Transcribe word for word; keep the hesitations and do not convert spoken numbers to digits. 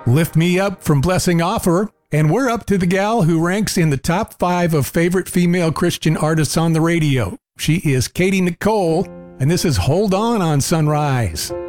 Lift Me Up from Blessing Offer. And we're up to the gal who ranks in the top five of favorite female Christian artists on the radio. She is Katy Nichole, and this is Hold On on Sunrise.